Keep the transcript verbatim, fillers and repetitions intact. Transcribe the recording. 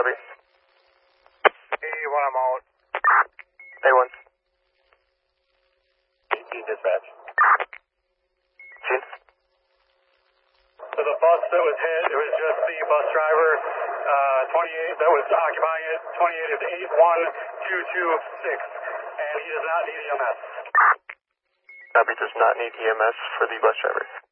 copy. A one, I'm out. A one. eighteen dispatch. Gene? So the bus that was hit, it was just the bus driver, uh, twenty-eight, that was occupying it. twenty-eight is eight one two two six, and he does not need E M S. Copy, does not need E M S for the bus driver.